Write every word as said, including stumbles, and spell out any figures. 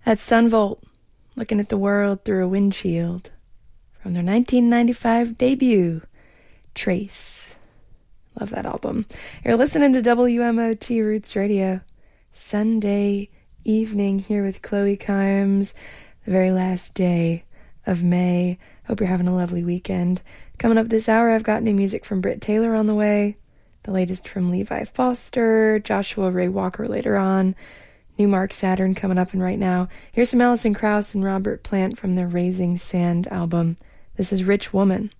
That's Sunvolt, Looking at the World Through a Windshield, from their nineteen ninety-five debut, Trace. Love that album. You're listening to W M O T Roots Radio, Sunday evening here with Chloe Kimes, the very last day of May. Hope you're having a lovely weekend. Coming up this hour, I've got new music from Britt Taylor on the way, the latest from Levi Foster, Joshua Ray Walker later on, new Mark Saturn coming up, and right now, here's some Alison Krauss and Robert Plant from their Raising Sand album. This is Rich Woman.